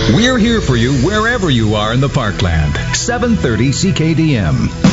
We're here for you wherever you are in the Parkland. 730 CKDM.